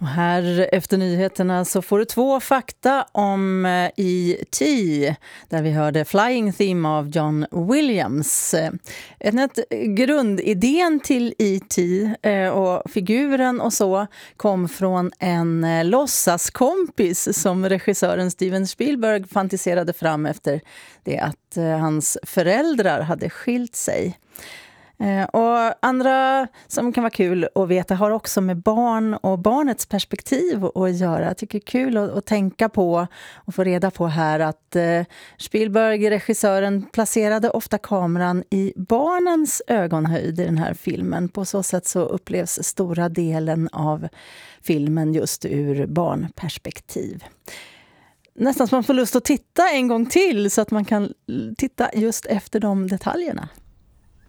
Och här efter nyheterna så får du 2 fakta om E.T. där vi hörde Flying Theme av John Williams. Grundidén till E.T. och figuren och så kom från en låtsaskompis som regissören Steven Spielberg fantiserade fram efter det att hans föräldrar hade skilt sig. Och andra som kan vara kul att veta har också med barn och barnets perspektiv att göra. Jag tycker det är kul att tänka på och få reda på här att Spielberg, regissören, placerade ofta kameran i barnens ögonhöjd i den här filmen. På så sätt så upplevs stora delen av filmen just ur barnperspektiv. Nästan som man får lust att titta en gång till så att man kan titta just efter de detaljerna.